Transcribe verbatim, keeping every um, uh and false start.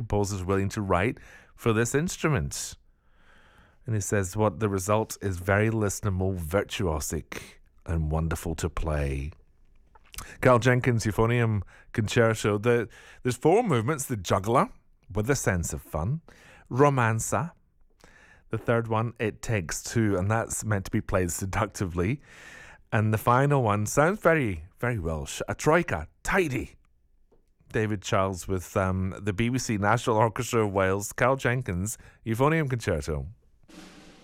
composer is willing to write for this instrument. And he says what the result is very listenable, virtuosic, and wonderful to play. Carl Jenkins Euphonium Concerto. The, there's four movements. The Juggler, with a sense of fun. Romanza. The third one, It Takes Two, and that's meant to be played seductively. And the final one sounds very, very Welsh. A Troika, tidy. David Charles with um, the B B C National Orchestra of Wales, Carl Jenkins Euphonium Concerto.